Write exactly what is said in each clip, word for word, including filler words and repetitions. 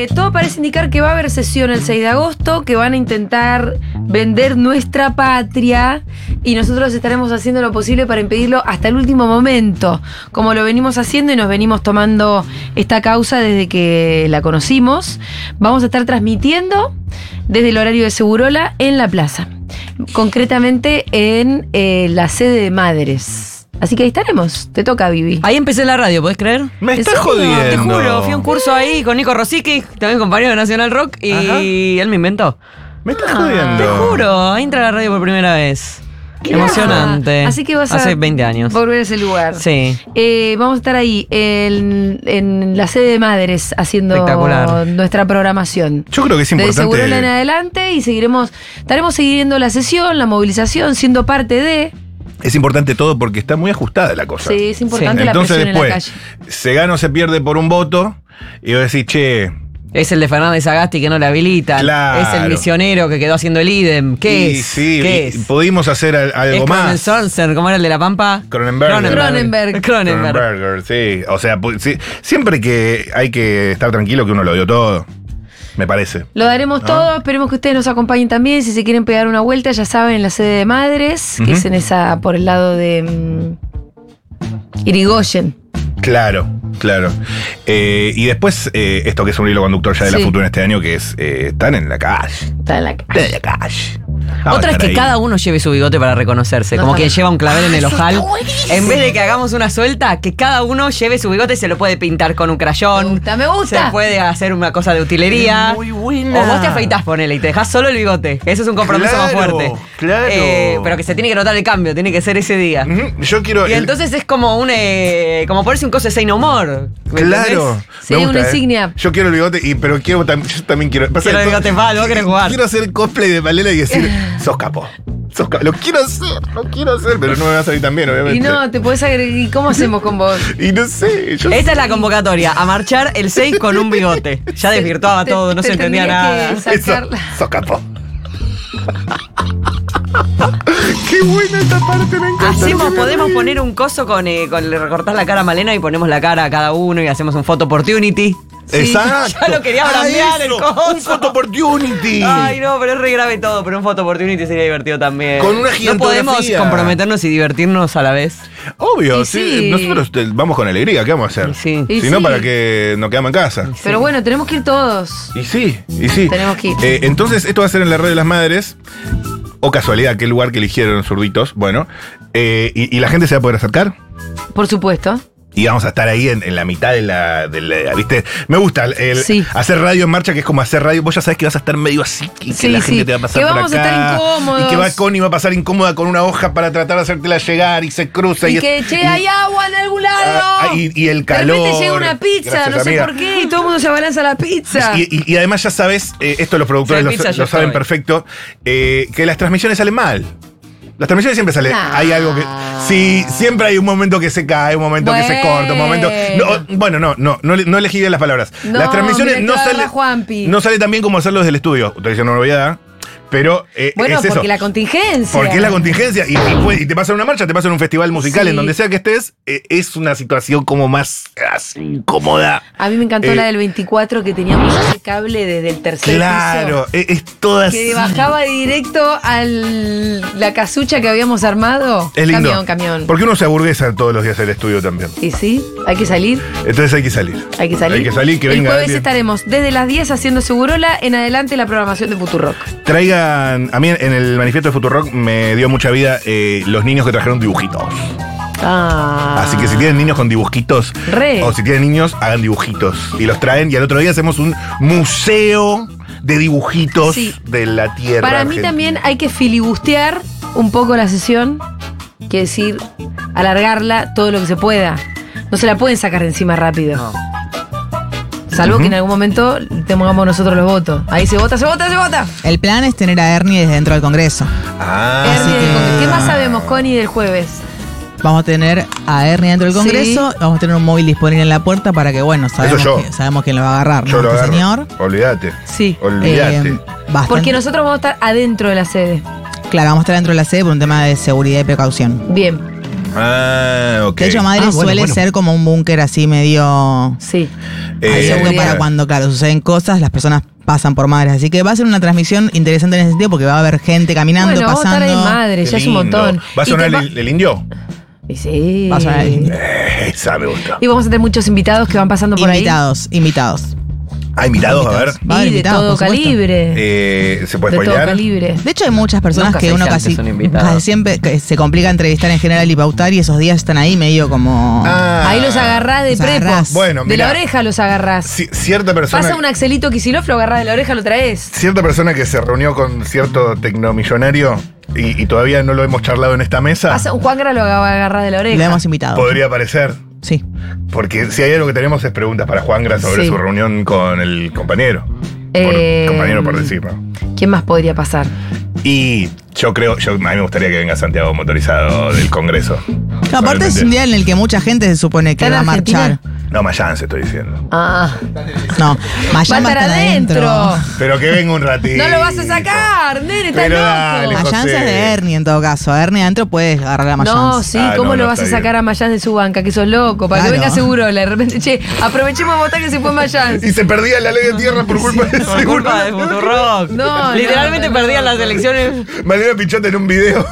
Eh, todo parece indicar que va a haber sesión el seis de agosto, que van a intentar vender nuestra patria y nosotros estaremos haciendo lo posible para impedirlo hasta el último momento, como lo venimos haciendo y nos venimos tomando esta causa desde que la conocimos. Vamos a estar transmitiendo desde el horario de Segurola en la plaza, concretamente en eh, la sede de Madres. Así que ahí estaremos. Te toca, Vivi. Ahí empecé la radio, ¿podés creer? Me estás jodiendo. Te juro, fui a un curso ahí con Nico Rosicky, también compañero de Nacional Rock, y Ajá. él me inventó. Me estás Ah, jodiendo. te juro, ahí entra a la radio por primera vez. Qué emocionante. Así que vas a Hace veinte años. volver a ese lugar. Sí. Eh, vamos a estar ahí en, en la sede de Madres haciendo Espectacular. nuestra programación. Yo creo que es Desde importante. Segurola en adelante y seguiremos, estaremos siguiendo la sesión, la movilización, siendo parte de. Es importante todo porque está muy ajustada la cosa. Sí, es importante Sí. la Entonces presión en la después, calle. se gana o se pierde por un voto y vos decís, che, Es el de Fernández Agasti que no le habilitan. Claro. Es el misionero que quedó haciendo el idem. ¿Qué y es? sí, ¿Qué y es? pudimos hacer al- algo ¿Es más. Cronenberg? ¿Cómo era el de La Pampa? Cronenberg. Cronenberg. Cronenberg. Cronenberger, sí. O sea, pu- sí, siempre que hay que estar tranquilo que uno lo dio todo. Me parece. Lo daremos ¿No? todo, esperemos que ustedes nos acompañen también. Si se quieren pegar una vuelta, ya saben, en la sede de Madres, que Ujú. es en esa, por el lado de mm, Irigoyen. Claro, claro. Eh, y después, eh, esto que es un hilo conductor ya de la Sí. futura este año, que es, eh, están en la calle. Está en la calle. Están en la calle. Vamos Otra a es estar que ahí. cada uno lleve su bigote para reconocerse. Como Ajá. quien lleva un clavel en el eso ojal. está buenísimo. En vez de que hagamos una suelta, que cada uno lleve su bigote y se lo puede pintar con un crayón. Me gusta, me gusta. Se puede hacer una cosa de utilería. Es muy buena. O vos te afeitás, ponele, y te dejás solo el bigote. Eso es un compromiso más Claro, fuerte. claro. Eh, pero que se tiene que notar el cambio, tiene que ser ese día. Ujú, Yo quiero. Y el- entonces es como un eh, como ponerse un coso de Say No More. ¿me Claro. entendés? Sí, una insignia. Yo quiero el bigote, y, pero quiero tam- yo también quiero. pasa Quiero el que to- bigote palo, vos querés jugar. Quiero hacer cosplay de Palela y decir, sos capo. Sos capo. Lo quiero hacer, lo quiero hacer, pero no me va a salir tan bien, obviamente. Y no, te podés agregar. ¿Y cómo hacemos con vos? Y no sé. Yo Esta es la convocatoria, a marchar el seis con un bigote. Ya desvirtuaba Te- todo, no te se entendía tendría nada. que sacar Eso, la- sos capo. Qué buena esta parte, me encanta. Hacemos, podemos poner un coso con, eh, con le recortás la cara a Malena y ponemos la cara a cada uno y hacemos un photo opportunity. Exacto. ya lo quería brandear el eso, coso. Un photo opportunity. Ay, no, pero es re grave todo, pero un photo opportunity sería divertido también. Con una No podemos gigantografía. comprometernos y divertirnos a la vez. Obvio, Y sí. sí. Nosotros te- vamos con alegría, ¿qué vamos a hacer? Y sí. Y Si no, sí. para que nos quedamos en casa. Pero bueno, tenemos que ir todos. Y sí, y sí. Tenemos que ir. Eh, entonces, esto va a ser en la Red de las Madres. O casualidad, qué lugar que eligieron los zurditos. Bueno. eh, y, y la gente se va a poder acercar. Por supuesto. Y vamos a estar ahí en, en la mitad de la, de la- ¿viste? Me gusta el, el Sí. hacer radio en marcha, que es como hacer radio. Vos ya sabés que vas a estar medio así, y que Sí, la gente sí. te va a pasar Que por vamos a acá, estar incómodos. Y que va Connie va a pasar incómoda con una hoja para tratar de hacértela llegar y se cruza. Y, Y, que, es- che, y- hay agua en algún lado. Ah, y, y el De calor. repente llega una pizza, Gracias, no sé amiga. por qué, y todo el mundo se abalanza a la pizza. Y, y- y además ya sabes, eh, esto los productores Si lo, hay pizza, yo lo saben estoy. perfecto, eh, que las transmisiones salen mal. Las transmisiones siempre salen. Nah. Hay algo que. Sí, siempre hay un momento que se cae, un momento que se corta, un momento. No, bueno, no, no, no, no elegí bien las palabras. No, las transmisiones mira, no te va a salen. agarrar Juanpi. No sale tan bien como hacerlo desde el estudio. Estoy diciendo una novedad. Pero eh, Bueno, es eso. porque la contingencia. Porque es la contingencia. Y, y, puede- y te pasa en una marcha, te pasa en un festival musical, Sí. en donde sea que estés, eh, es una situación como más así, incómoda. A mí me encantó Eh, la del veinticuatro, que teníamos ese cable desde el tercer Claro, piso. es, es toda así. Que bajaba directo a la casucha que habíamos armado. Es lindo. Camión, camión. Porque uno se aburguesa todos los días del estudio también. Y sí, hay que salir. Entonces hay que salir. Hay que salir. Hay que salir, que el venga jueves alguien. estaremos desde las diez haciendo Segurola, en adelante la programación de Futurock. Traigan. A mí en el manifiesto de Futurock me dio mucha vida eh, los niños que trajeron dibujitos. Ah. Así que si tienen niños con dibujitos, Re. o si tienen niños, hagan dibujitos. Y los traen, y al otro día hacemos un museo de dibujitos Sí. de la tierra. Para mí argentina. también hay que filibustear un poco la sesión, quiere decir, alargarla todo lo que se pueda. No se la pueden sacar de encima rápido. Salvo que en algún momento tengamos nosotros los votos. Ahí se vota, se vota, se vota. El plan es tener a Ernie desde dentro del Congreso. Ah, Ernie, que- ¿qué más sabemos, Connie, del jueves? Vamos a tener a Ernie dentro del Sí. Congreso, vamos a tener un móvil disponible en la puerta para que, bueno, sabemos, yo. que, sabemos quién lo va a agarrar, yo ¿no? lo Este agarro. señor. Olvídate. Sí. Olvídate. Eh, bastante- Porque nosotros vamos a estar adentro de la sede. Claro, vamos a estar dentro de la sede por un tema de seguridad y precaución. Bien. Ah, ok. De hecho, Madrid Ah, bueno, suele bueno. ser como un búnker así medio... Sí. Eh, Ahí seguro seguridad. para cuando, claro, suceden cosas, las personas pasan por Madres. Así que va a ser una transmisión interesante en ese sentido porque va a haber gente caminando, Bueno, vamos a estar pasando. en madre, qué ya es un lindo. montón. ¿Va a Y sonar te va- el, el indio? Y sí. Va a sonar el indio. Eh, esa me gusta. Y vamos a tener muchos invitados que van pasando por Invitados, invitados. Ah, invitados, a ver. Va a haber ahí. Y de invitados, todo por supuesto. calibre. Eh, ¿Se puede de todo spoilear? calibre. De hecho, hay muchas personas Nunca que se uno dice casi, antes un invitado. casi siempre que se complica entrevistar en general y pautar y esos días están ahí medio como... Ah. Ahí los agarrás de Los prepo. agarrás. Bueno, de mirá. la oreja los agarrás. Ci- cierta persona. Pasa un Axelito Kicillof, lo agarrás de la oreja, lo traes. Cierta persona que se reunió con cierto tecnomillonario y, y todavía no lo hemos charlado en esta mesa. Pasa un Juan Gra lo agarrás de la oreja. Le hemos invitado. Podría aparecer. Sí. Porque si hay algo que tenemos es preguntas para Juangra sobre Sí. su reunión con el compañero. Eh, Por, compañero por decir, ¿no? ¿Quién más podría pasar? Y yo creo, yo, a mí me gustaría que venga Santiago motorizado del Congreso. No, aparte es un día en el que mucha gente se supone que ¿Está va a en Argentina? marchar. No, Mayán, estoy diciendo. Ah, No, Mayán va a estar adentro. Pero que venga un ratito. No lo vas a sacar, nene, estás Pero loco. dale, Mayán José. es de Ernie en todo caso. Ernie adentro puedes agarrar a Mayán. No, sí, Ah, ¿cómo no, lo no, vas a está sacar bien. a Mayán de su banca? Que sos loco, para que Claro. venga seguro. De repente, che, aprovechemos a votar que se fue Mayán. Y se perdía la ley de tierra por culpa de Por culpa de Futurock. No, Literalmente no, no, perdían no. las elecciones. Malena Pichota en un video.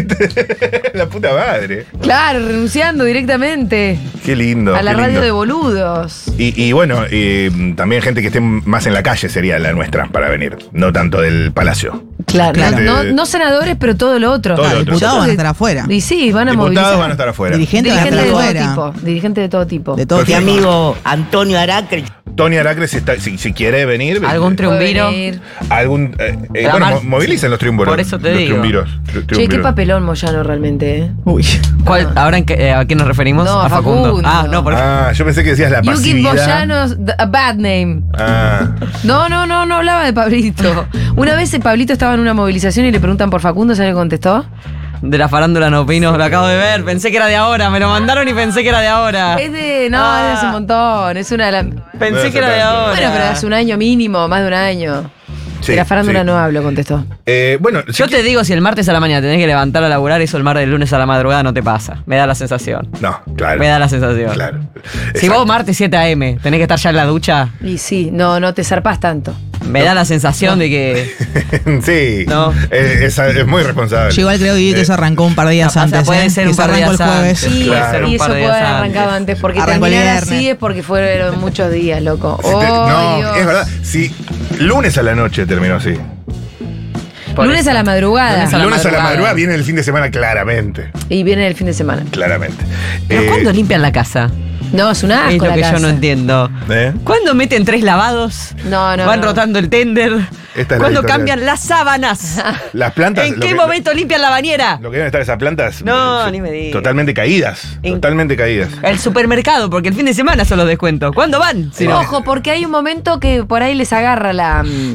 La puta madre. Claro, renunciando directamente Qué lindo. a la qué radio lindo. de boludos. Y, y bueno, y también gente que esté más en la calle sería la nuestra para venir, no tanto del palacio. Claro, Claro. No, no senadores, pero todo lo otro. Todo lo Ah, otro. diputados van a estar afuera. Y sí, van a Diputados movilizar. van a estar afuera. Dirigentes van a Dirigentes de estar todo afuera. tipo. Dirigentes de todo tipo. De todo Mi Mi tipo. amigo Antonio Aracre. Tony Aracre, si, está- si, si quiere venir. Algún eh, Puede triunviro. venir. algún eh, eh, La bueno, mar- mo- movilicen los triunviros. Por eso te los digo. Triunviros, tri- Che, qué triunviros. papelón Moyano realmente, ¿eh? Uy. ¿Cuál- ¿Ahora en qué- eh, a quién nos referimos? No, a Facundo. Facundo. Ah, no, porque. Ah, yo pensé que decías la You give pasividad. Moyano a bad name. Ah, No, no, no, no hablaba de Pablito. Una vez eh, Pablito estaba en una movilización y le preguntan por Facundo, ¿sabes qué contestó? De la farándula no opino, lo acabo de ver. Pensé que era de ahora, me lo mandaron y pensé que era de ahora. Es de. No, Ah. es de hace un montón. Es una de las. Pensé No que era de hace tanto. ahora. Bueno, pero de hace un año mínimo, más de un año. sí, de la farándula sí. no hablo, contestó. Eh, bueno, si Yo te digo, si el martes a la mañana tenés que levantar a laburar, eso el martes del lunes a la madrugada no te pasa. Me da la sensación. No, claro. Me da la sensación. Claro. Si Exacto. vos martes siete a eme tenés que estar ya en la ducha, Y sí, no, no te zarpás tanto. me da la sensación de que. Sí. No. Eh, es, es muy responsable. Yo igual creo que Eh, eso arrancó un par de días o sea, antes. puede ¿eh? ser Que un se par de arrancó el días jueves. antes. Sí, Claro. Puede ser un y eso par de puede días haber arrancado antes. antes, porque Arrancó el terminar viernes. así es porque fueron muchos días, loco. si te- Oh, no, Dios. es verdad. Si lunes a la noche terminó así. Por Lunes eso. a la madrugada. Lunes a la lunes a la madrugada. madrugada viene el fin de semana claramente. Y viene el fin de semana. Claramente. ¿Pero Eh, cuándo limpian la casa? No, es un asco es lo la que casa. yo no entiendo. ¿eh? ¿Cuándo meten tres lavados? No, no, Van no. rotando el tender. Esta es la ¿Cuándo editorial. cambian las sábanas? Las plantas. ¿En lo qué que- momento limpian la bañera? Lo que deben estar esas plantas. No, eh, ni me digas. Totalmente caídas. En- Totalmente caídas. El supermercado, porque el fin de semana son los descuentos. ¿Cuándo van? Si no. Ojo, porque hay un momento que por ahí les agarra la. mm,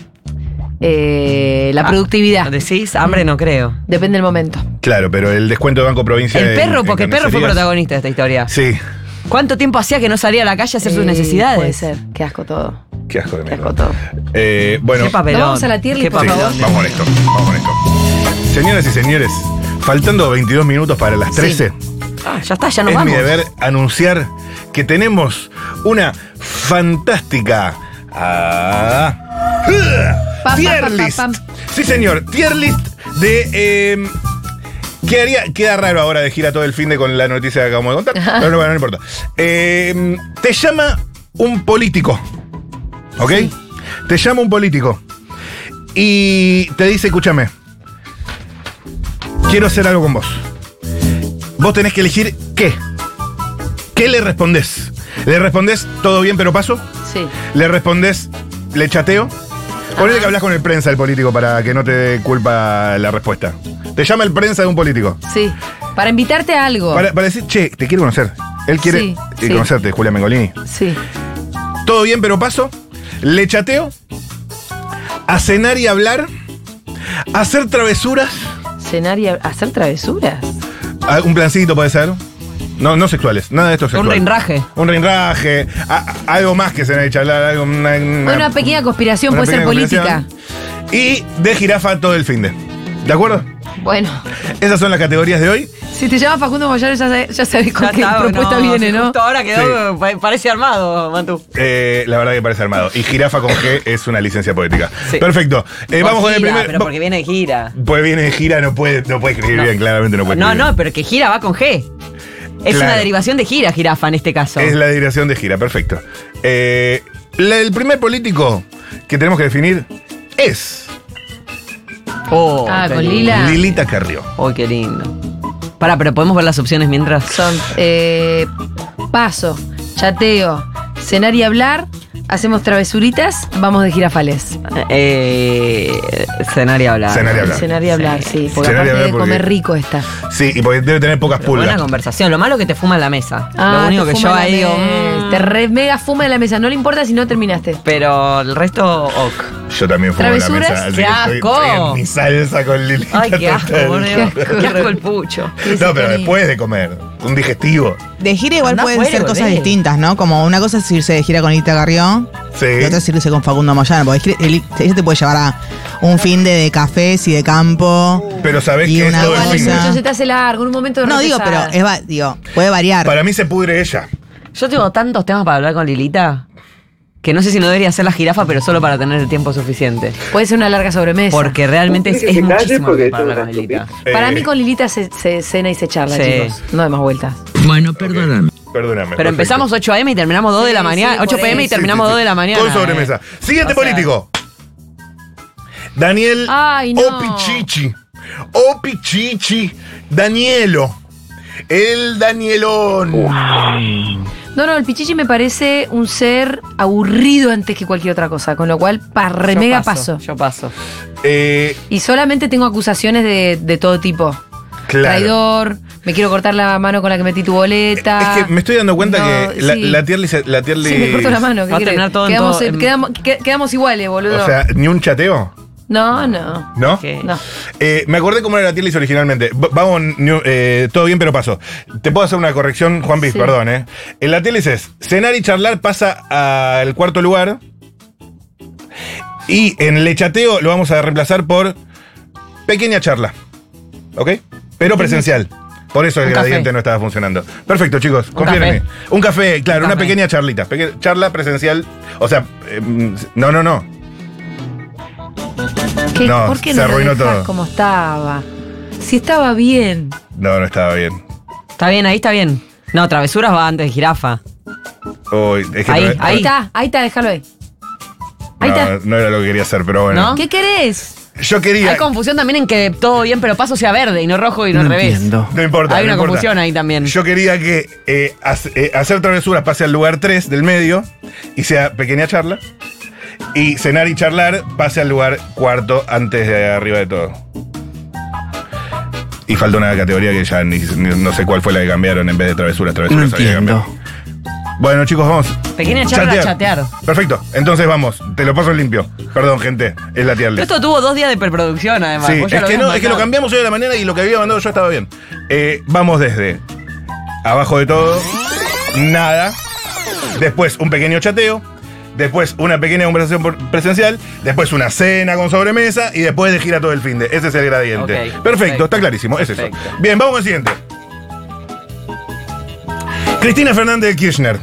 eh, la Ah, productividad. ¿Decís? Hambre no creo. Depende del momento. Claro, pero el descuento de Banco Provincia. El en- perro, en porque el perro fue carnicerías- protagonista de esta historia. Sí. ¿Cuánto tiempo hacía que no salía a la calle a hacer sus Eh, necesidades? Puede ser. Qué asco todo. Qué asco de Qué mierda. asco todo. Eh, bueno, Qué papelón. Vamos a la tier list, Qué por sí, papelón. favor. vamos con esto. Vamos con esto. Señoras y señores, faltando veintidós minutos para las trece, Ah, ya está, ya nos es vamos. mi deber anunciar que tenemos una fantástica. ah, Pam, tier pam, pam, list. pam. Sí, señor, tier list de. eh, Quedaría, queda raro ahora de gira todo el fin de con la noticia que acabamos de contar. Pero no, bueno, no importa. Eh, te llama un político. ¿Ok? Te llama un político. Y te dice, escúchame. Quiero hacer algo con vos. Vos tenés que elegir qué. ¿Qué le respondés? ¿Le respondés todo bien pero paso? Sí. ¿Le respondés le chateo? Ponele que hablas con el prensa del político para que no te dé culpa la respuesta. Te llama el prensa de un político. Sí. Para invitarte a algo. Para, para decir, che, te quiero conocer. Él quiere Sí, eh, sí. conocerte, Julia Mengolini. Sí. Todo bien, pero paso. Le chateo. A cenar y hablar. Hacer travesuras. Cenar y hacer travesuras. Ah, un plancito puede ser. No, no sexuales. Nada de esto es Un sexual. rinraje. Un rinraje. a- a- algo más que cenar y charlar. Algo, una, una- Una pequeña conspiración una puede ser pequeña política. conspiración. Y de jirafa todo el fin de. ¿De acuerdo? Bueno, Esas son las categorías de hoy. si te llamas Facundo Moyano ya, sabes- ya sabés con Ya qué está, propuesta no, viene, si ¿no? Justo ahora quedó, pa- parece armado, Matu. Eh, la verdad que parece armado. Y jirafa con G es una licencia poética. Sí. Perfecto. Eh, Por vamos con el gira, primer. Pero porque viene de gira. Pues viene de gira, no puede, no puede escribir No. bien, claramente no puede No, escribir no, pero que gira va con G. Es Claro. una derivación de gira, jirafa en este caso. bien. Es la dirección de gira, perfecto. Eh, la- el primer político que tenemos que definir es Oh, Ah, qué con lindo. Lila. Lilita Carrió. Oh, qué lindo. Pará, pero podemos ver las opciones mientras. Son eh, paso, chateo, cenar y hablar, hacemos travesuritas, vamos de jirafales. Eh, cenar y hablar. Cenar y hablar. Cenar y hablar, sí, porque Cenar y aparte hablar de porque- comer rico está. Sí, y porque debe tener pocas Pero buena pulgas. conversación. Lo malo es que te fuma en la mesa. Ah, Lo único te que fuma yo la ahí digo. mesa. mm, Te re mega fuma en la mesa, no le importa si no terminaste. Pero el resto, ok. Yo también fumo en la ¿Travesuras? mesa. Así ¡Qué que estoy- asco! estoy en mi salsa con Lilita. Ay, qué asco, total. por Dios. Qué asco. Qué asco el pucho. No, pero después de comer. Un digestivo. De gira igual Andá pueden afuera, ser cosas bebé. distintas, ¿no? Como una cosa es irse de gira con Lilita Carrió Sí. y otra es irse con Facundo Moyano. Porque es que ella te puede llevar a un fin de, de cafés y de campo. Pero sabés Y que es una todo el Igual fin. bolsa. mucho se te hace largo, en un momento de No, digo, pero repesada. es, va- digo, puede variar. Para mí se pudre ella. Yo tengo tantos temas para hablar con Lilita que no sé si no debería ser la jirafa, pero solo para tener el tiempo suficiente. Puede ser una larga sobremesa. Porque realmente es, es muchísimo para hablar con Lilita. Para Eh, mí con Lilita se, se cena y se charla, Sí. chicos. No de más vueltas. Bueno, perdóname. Perdóname. Pero perfecto. empezamos ocho a eme y terminamos dos de la Sí, mañana. sí, ocho por pe eme y eso. terminamos Sí, sí, dos sí. de la mañana. Con sobremesa. eh. Siguiente O sea, político. Daniel Ay, no. Opichichi. Opichichi. Danielo. El Danielón. No, no, el Pichichi me parece un ser aburrido antes que cualquier otra cosa, con lo cual pa re Yo mega paso, paso. Yo paso. Eh, Y solamente tengo acusaciones de, de todo tipo. claro. Traidor, me quiero cortar la mano con la que metí tu boleta. Es que me estoy dando cuenta No, que la, sí. la tier list. La tier Sí, me list- corto la mano. ¿qué Va a querés? terminar todo en quedamos, todo- eh, quedamos, que- quedamos iguales, boludo. O sea, ni un chateo, no, no. ¿no? ¿Qué? No. Eh, me acordé cómo era la tier list originalmente. V- Vamos, ni- eh, todo bien, pero paso. Te puedo hacer una corrección, Juan Piz, Sí. perdón, ¿eh? En la tier list es cenar y charlar pasa al cuarto lugar. Y en el chateo lo vamos a reemplazar por pequeña charla. ¿Ok? Pero presencial. Por eso el Un gradiente café. no estaba funcionando. Perfecto, chicos. Confíen en café. mí. Un café, claro, Un una café. pequeña charlita. Peque- charla presencial. O sea, eh, mm, no, no, no. ¿Qué? No, ¿Por qué se no lo arruinó dejás todo. como estaba? Si estaba bien. No, no estaba bien. Está bien, ahí está bien. No, travesuras va antes de jirafa. Uy, es que Ahí, no- Ahí ahí. está, ahí está, déjalo ahí. Ahí no, está. no era lo que quería hacer, pero bueno. ¿No? ¿Qué querés? Yo quería. Hay confusión también en que todo bien, pero paso sea verde y no rojo y no, al revés. No importa. Hay no una importa. confusión ahí también. Yo quería que eh, hace- eh, hacer travesuras pase al lugar tres del medio y sea pequeña charla. Y cenar y charlar pase al lugar cuarto antes de arriba de todo. Y falta una categoría que ya ni- ni- no sé cuál fue la que cambiaron en vez de travesuras. Travesuras No había que entiendo. cambiar. Bueno, chicos, vamos. Pequeña charla, chatear. Perfecto. Entonces vamos. Te lo paso limpio. Perdón, gente. Es la tier Pero list. esto tuvo dos días de preproducción, además. Sí, Vos ya es lo que, habías no, es que lo mandado. cambiamos hoy de la mañana y lo que había mandado yo estaba bien. Eh, vamos desde abajo de todo, nada. Después un pequeño chateo. Después una pequeña conversación por- presencial. Después una cena con sobremesa. Y después de gira todo el fin de. Ese es el gradiente. Ok, perfecto, perfecto. está clarísimo. Es eso. Perfecto. Bien, vamos al siguiente. Cristina Fernández de Kirchner.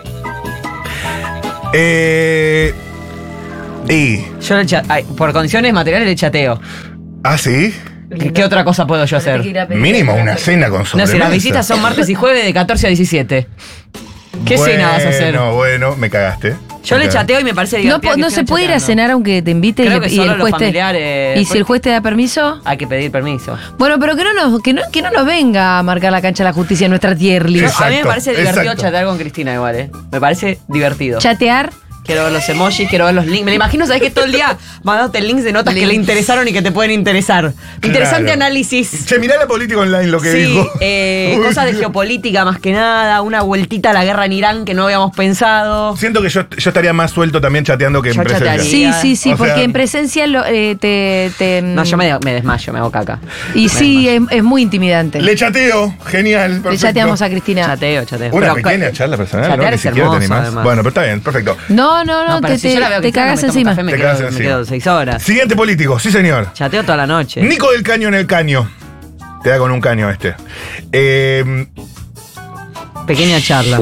Eh. Y. Yo le cha- ay, por condiciones materiales le chateo. ¿Ah, sí? ¿Qué, qué otra cosa puedo yo Tenés hacer? que ir a pedir- Mínimo una cena con No, sobremesa. si las visitas son martes y jueves de catorce a diecisiete. ¿Qué cena vas a hacer? Bueno, bueno, me cagaste. Yo Me le cagaste. chateo y me parece No, divertido. po- que no estén se puede ir a chateando. cenar aunque te invite y, Creo le- que y solo el los juez te, familiares. y si el juez te da permiso. Hay que pedir permiso. Bueno, pero que no nos, que no, que no nos venga a marcar la cancha de la justicia en nuestra tier list. Exacto, a mí me parece divertido exacto. chatear con Cristina igual, ¿eh? Me parece divertido. Chatear. Quiero ver los emojis, quiero ver los links. Me lo imagino, ¿sabes que todo el día mandándote links de notas que le interesaron y que te pueden interesar? Interesante Claro. análisis. Che, mirá la política online lo que Sí, dijo. eh, Uy, cosas de Dios. geopolítica más que nada, una vueltita a la guerra en Irán que no habíamos pensado. Siento que yo, yo estaría más suelto también chateando que en Yo presencia. chatearía. Sí, sí, sí, O porque sea- en presencia lo- eh, te, te- No, yo me, me desmayo, me hago caca. Y Me sí, desmayo. es, es muy intimidante. Le chateo, genial. Le Perfecto. chateamos a Cristina. Chateo, chateo. Una Pero, pequeña eh, charla personal, ¿no? chatear Ni es siquiera te hermoso, animás. además. Bueno, pero está bien, perfecto. No, No, no, no, pero te, si te, yo la veo te que cagas me tomo un encima. café, me Te quedo, cagas me encima. quedo seis horas. Siguiente político, sí señor. Chateo toda la noche. Nico del Caño en el caño. Te da con un caño este. Eh, Pequeña charla.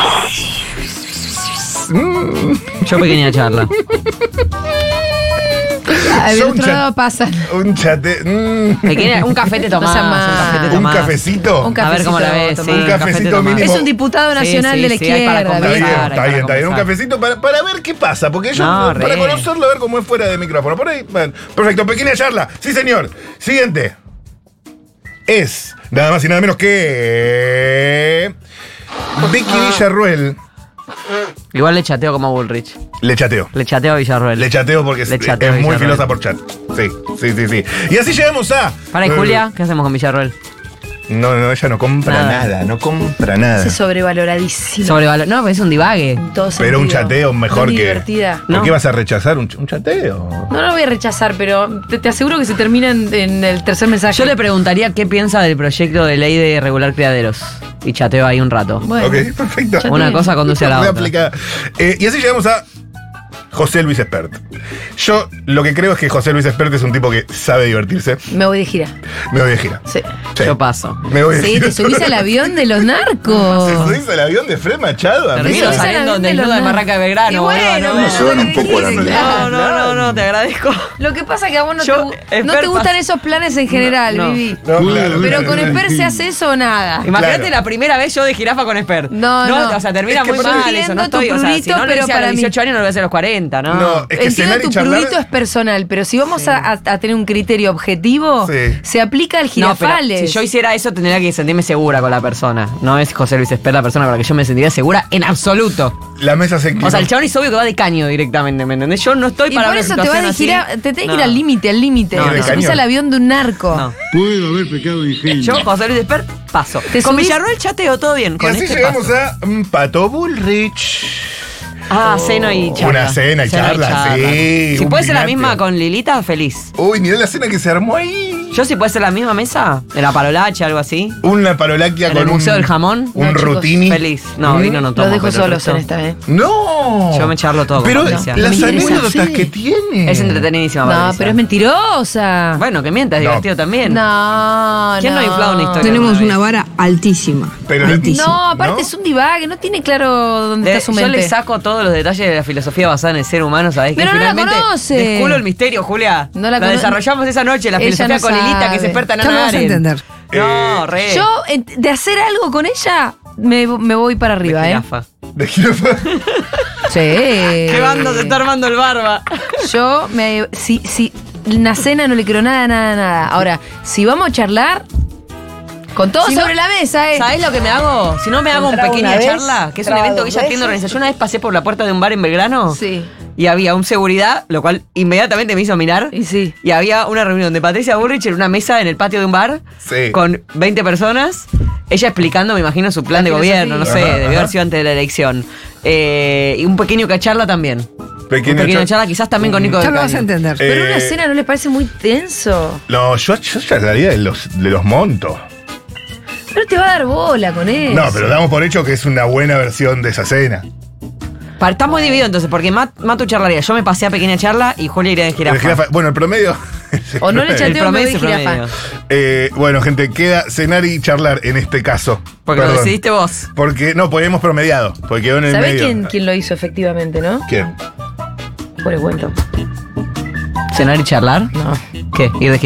mm, Yo pequeña charla. Al Son otro chat- lado pasa. un chate. mm, Pequeña, un café te tomás. Pasa Un mal. café te un tomás. cafecito. Un A ver cómo la ves. cafecito Sí, Un un café te cafecito tomás. mínimo. Es un diputado nacional Sí, de la sí, sí, hay para izquierda. Está bien, conversar, ¿viste? está hay bien, para está bien. Un conversar. cafecito para, para ver qué pasa. Porque yo, No, para re. conocerlo, a ver cómo es fuera de micrófono. Por ahí, bueno, perfecto, pequeña charla. Sí, señor. Siguiente. Es nada más y nada menos que. Vicky Villarruel. Igual le chateo como a Bullrich. Le chateo. Le chateo a Villarruel. Le chateo porque es, Le chateo es muy Villarruel. filosa por chat. Sí, sí, sí, sí. Y así llegamos a. Para, ¿y Julia? ¿Qué hacemos con Villarruel? No, no, ella no compra Nada. nada, no compra nada. Es sobrevaloradísimo. Sobrevalor. No, pero es un divague. En todo Pero un sentido. chateo mejor Muy que. divertida. ¿Por No. qué vas a rechazar un, ch- un chateo? No lo voy a rechazar, pero te, te aseguro que se termina en, en el tercer mensaje. Yo le preguntaría qué piensa del proyecto de ley de regular criaderos. Y chateo ahí un rato. Bueno, Ok, perfecto. Ya Una tiene. cosa conduce a la Muy otra. aplicada. Eh, y así llegamos a José Luis Espert. Yo lo que creo es que José Luis Espert es un tipo que sabe divertirse. me voy de gira. Me voy de gira. Sí. Sí. Yo paso. Me voy de Sí, gira. te subís al avión de los narcos. ¿Se subís al avión de Fred Machado? Termino Te subís al saliendo avión de desnudo los de Barranca de Belgrano, Y boludo, bueno, no, pero se van un lo que poco la dices, novedad. No, no, no, no, te agradezco. Lo que pasa es que a vos no, Yo, te, gu- no Esper te gustan pas- esos planes en general, No, no. Vivi. No, claro, Pero claro, con claro. Esper se hace eso o nada. Imagínate Claro. la primera vez yo de jirafa con Esper. No, no. O sea, termina Es que muy aparte- mal eso. No Entiendo tu estoy, o sea, si prurito, no lo pero hice a para los mí- dieciocho años no lo voy a hacer a los cuarenta, ¿no? No, es que Entiendo cenar y tu charlar. prurito es personal, pero si vamos a, a- a tener un criterio objetivo, Sí. se aplica al No, pero girafales. si yo hiciera eso tendría que sentirme segura con la persona. No es José Luis Esper la persona con la que yo me sentiría segura en absoluto. La mesa se inclinó. O sea, el chabón es obvio que va de caño directamente, ¿me entendés? Yo no estoy y para por una eso te vas situación de así. gira, te tenés que ir No. al límite, al límite. No, te de subís cañón. al avión de un narco. No. Puedo haber pecado de ingenio. Yo, José Luis Esper, paso. ¿Te Con subís? Villarruel chateo, todo bien. Y Con así este llegamos paso. a mm, Pato Bullrich. Ah, cena y charla. Una cena y charla, sí, Si un puede ser la vinagre. misma con Lilita, feliz. Uy, mirá la cena que se armó ahí. Yo si puede ser la misma mesa, en la parolacha, algo así. Una parolaquia En con el Museo un, del Jamón. Un No, chicos, rutini. Feliz. No, vino no tomo. Los dejo pero el solos resto- en esta vez. No. Yo me charlo todo con Pero Patricia. las Me interesa. anécdotas Sí. que tiene. Es entretenidísima, No, Patricia. pero es mentirosa. Bueno, que mientas, es No. divertido también. No, ¿Quién no ha inflado una historia? Tenemos alguna una vez? vara altísima. Pero- altísima. No, aparte ¿No? es un divague, no tiene claro dónde Le- está su yo mente. le saco todos los detalles de la filosofía basada en el ser humano, ¿sabés? Pero que no la finalmente conoce. desculo el misterio, Julia. No la cono- desarrollamos esa noche, la Ella filosofía no con Lilita, que sabe. es experta en Ya lo Ana vas a Arendt. entender. No, re. Yo, en- de hacer algo con ella, me, me voy para arriba, De ¿eh? jirafa. De jirafa. Sí. ¿Qué bando se está armando el barba? Yo, me, si, si una cena no le quiero nada, nada, nada. Ahora, si vamos a charlar, con todo Si no- sobre la mesa, ¿eh? ¿Sabés lo que me hago? Si no me hago un Trago pequeña una vez, charla, que es un trago evento que dos ella tiende a veces. organizar. Yo una vez pasé por la puerta de un bar en Belgrano Sí. y había un seguridad, lo cual inmediatamente me hizo mirar. Y sí. Y había una reunión de Patricia Bullrich en una mesa en el patio de un bar Sí. con veinte personas. Ella explicando, me imagino, su plan La de gobierno, no sé, filosofía. Ajá, debió ajá. haber sido antes de la elección. Eh, y un pequeño cacharla también. Pequeño un pequeño char- charla, quizás también con Nico Ya del lo vas a Caño. entender. Pero Eh, una cena no le parece muy tenso. No, yo, yo charlaría de los, de los montos. Pero te va a dar bola con eso. No, pero damos por hecho que es una buena versión de esa cena. Pa- Está muy dividido entonces, porque Mat- Matu charlaría. Yo me pasé a pequeña charla y Julia iría de El jirafa. jirafa- bueno, el promedio. O no le El chateo, me promedio voy es de el jirafa. promedio. Eh, bueno, gente, queda cenar y charlar en este caso. Porque lo Perdón. decidiste vos. Porque, no, porque hemos promediado. Porque quedó en el ¿Sabés medio. quién, quién lo hizo efectivamente, no? ¿Quién? Por el cuento. ¿Cenar y charlar? No. ¿Qué? ¿Ir de